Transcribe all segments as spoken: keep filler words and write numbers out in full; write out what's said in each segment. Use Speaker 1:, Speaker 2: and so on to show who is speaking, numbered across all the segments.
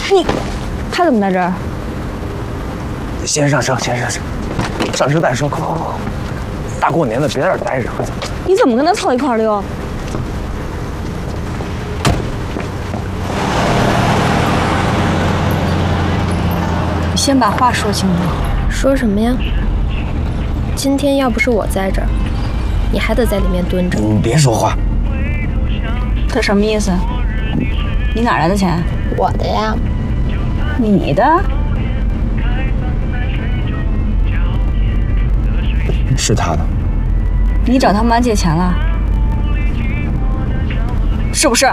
Speaker 1: 你，他怎么在这儿？
Speaker 2: 先上车，先上车，上车再说，快快快！大过年的，别在这儿待着，快走！
Speaker 1: 你怎么跟他凑一块儿的哟？先把话说清楚。
Speaker 3: 说什么呀？今天要不是我在这儿，你还得在里面蹲着。
Speaker 2: 你别说话。
Speaker 1: 这什么意思？你哪来的钱？
Speaker 3: 我的呀。
Speaker 1: 你的？
Speaker 2: 是他的。
Speaker 1: 你找他妈借钱了？是不是？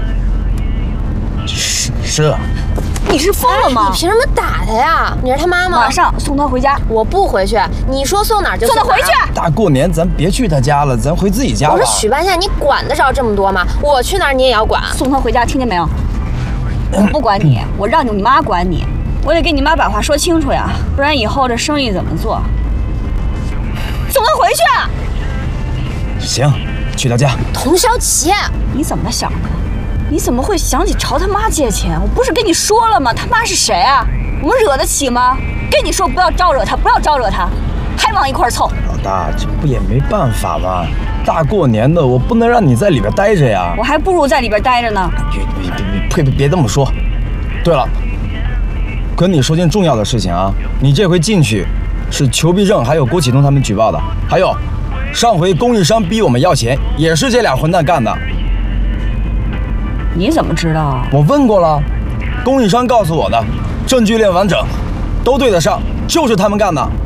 Speaker 2: 是是。
Speaker 1: 你是疯了吗？
Speaker 3: 你凭什么打他呀？你是他妈吗？
Speaker 1: 马上送他回家。
Speaker 3: 我不回去，你说送哪儿就
Speaker 1: 送他回去。
Speaker 2: 大过年咱别去他家了，咱回自己家吧。
Speaker 3: 我说许半夏，你管得着这么多吗？我去哪儿你也要管。
Speaker 1: 送他回家，听见没有？我不管你，我让你妈管你。我得给你妈把话说清楚呀，不然以后这生意怎么做？送他回去。
Speaker 2: 行，去他家。
Speaker 3: 童小启，
Speaker 1: 你怎么想的？你怎么会想起朝他妈借钱？我不是跟你说了吗？他妈是谁啊？我们惹得起吗？跟你说不要招惹他，不要招惹他，还往一块凑。
Speaker 2: 老大，这不也没办法吗？大过年的，我不能让你在里边待着呀。
Speaker 1: 我还不如在里边待着呢。
Speaker 2: 别别别别别别这么说。对了，跟你说件重要的事情啊，你这回进去是裘必正还有郭启东他们举报的，还有上回供应商逼我们要钱，也是这俩混蛋干的。
Speaker 1: 你怎么知道啊？
Speaker 2: 我问过了，供应商告诉我的，证据链完整，都对得上，就是他们干的。